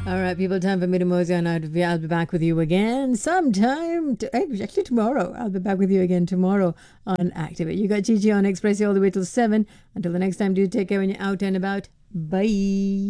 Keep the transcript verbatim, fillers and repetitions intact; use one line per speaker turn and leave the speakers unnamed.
All right, people, time for me to mosey on out of here. I'll be back with you again sometime. To, actually, tomorrow. I'll be back with you again tomorrow on Activate. You got Gigi on Express all the way till seven. Until the next time, do take care when you're out and about. Bye.